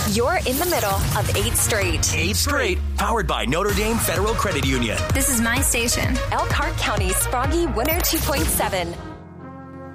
You're in the middle of 8 Straight. 8 Straight, powered by Notre Dame Federal Credit Union. This is my station. Elkhart County's Froggy Winner 2.7.